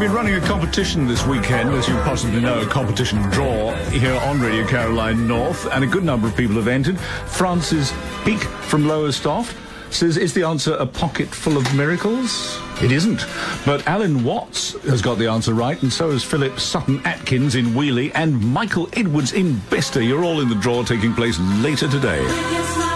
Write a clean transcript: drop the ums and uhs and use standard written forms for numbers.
been running a competition this weekend, as you possibly know, a competition draw here on Radio Caroline North, and a good number of people have entered. Francis Peake from Lowestoft says, is the answer a pocket full of miracles? It isn't. But Alan Watts has got the answer right, and so has Philip Sutton-Atkins in Wheelie and Michael Edwards in Bester. You're all in the draw taking place later today.